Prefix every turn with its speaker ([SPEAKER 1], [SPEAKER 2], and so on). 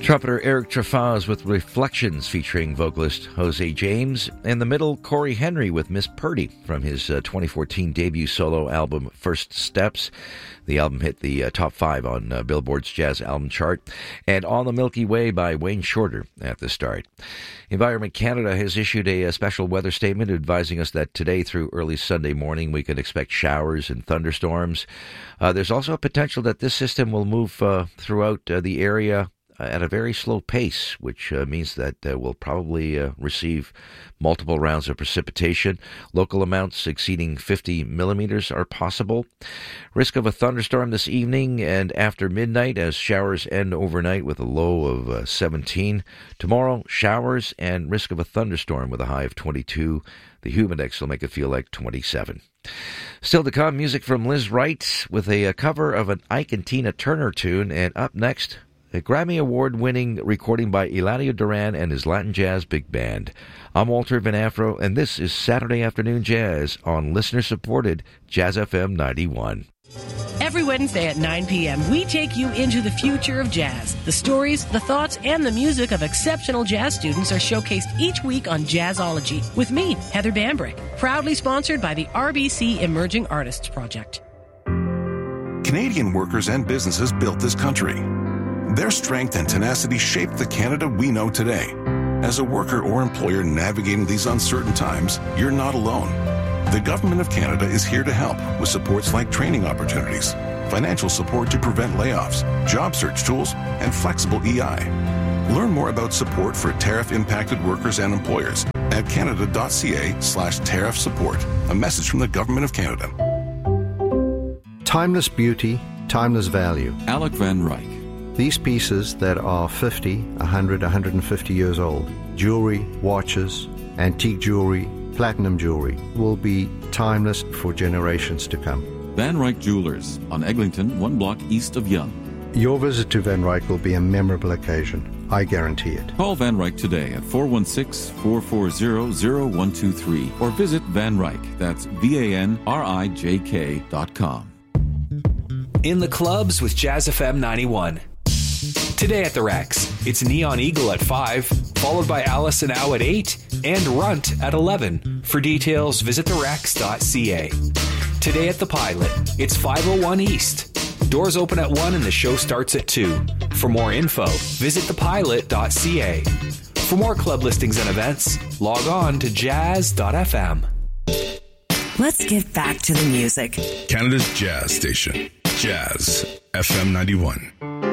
[SPEAKER 1] Trumpeter Eric Trefaz with Reflections featuring vocalist Jose James. In the middle, Corey Henry with Miss Purdy from his 2014 debut solo album First Steps. The album hit the top 5 on Billboard's Jazz Album Chart. And On the Milky Way by Wayne Shorter at the start. Environment Canada has issued a special weather statement advising us that today through early Sunday morning we can expect showers and thunderstorms. There's also a potential that this system will move throughout the area at a very slow pace, which means that we'll probably receive multiple rounds of precipitation. Local amounts exceeding 50 millimeters are possible. Risk of a thunderstorm this evening and after midnight as showers end overnight with a low of 17. Tomorrow, showers and risk of a thunderstorm with a high of 22. The humidex will make it feel like 27. Still to come, music from Liz Wright with a cover of an Ike and Tina Turner tune. And up next, a Grammy Award-winning recording by Eladio Duran and his Latin Jazz Big Band. I'm Walter Van Afro, and this is Saturday Afternoon Jazz on listener-supported Jazz FM 91.
[SPEAKER 2] Every Wednesday at 9 p.m., we take you into the future of jazz. The stories, the thoughts, and the music of exceptional jazz students are showcased each week on Jazzology with me, Heather Bambrick, proudly sponsored by the RBC Emerging Artists Project.
[SPEAKER 3] Canadian workers and businesses built this country. Their strength and tenacity shaped the Canada we know today. As a worker or employer navigating these uncertain times, you're not alone. The Government of Canada is here to help with supports like training opportunities, financial support to prevent layoffs, job search tools, and flexible EI. Learn more about support for tariff-impacted workers and employers at canada.ca/tariff support. A message from the Government of Canada.
[SPEAKER 4] Timeless beauty, timeless value.
[SPEAKER 5] Alec Van Ryk.
[SPEAKER 4] These pieces that are 50, 100, 150 years old, jewelry, watches, antique jewelry, platinum jewelry, will be timeless for generations to come.
[SPEAKER 5] Van Ryk Jewelers on Eglinton, 1 block east of Yonge.
[SPEAKER 4] Your visit to Van Ryk will be a memorable occasion. I guarantee it.
[SPEAKER 5] Call Van Ryk today at 416-440-0123 or visit Van Ryk. That's VANRIJK.com.
[SPEAKER 6] In the clubs with Jazz FM 91. Today at the Rex, it's Neon Eagle at 5, followed by Alice and Ow at 8, and Runt at 11. For details, visit therex.ca. Today at the Pilot, it's 501 East. Doors open at 1 and the show starts at 2. For more info, visit thepilot.ca. For more club listings and events, log on to jazz.fm.
[SPEAKER 7] Let's get back to the music.
[SPEAKER 8] Canada's Jazz Station, Jazz FM 91.